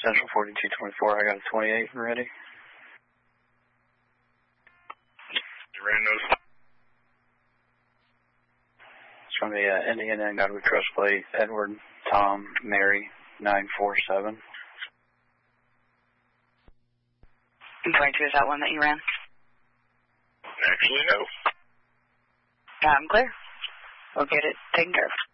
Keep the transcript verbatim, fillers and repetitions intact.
Central forty-two twenty-four, I got a twenty-eight ready. You ran those. It's from the uh, Indiana and Godwood Trust Plate, Edward, Tom, Mary, nine four seven. twenty-two, is that one that you ran? Actually, no. I'm clear. We'll get it taken care of.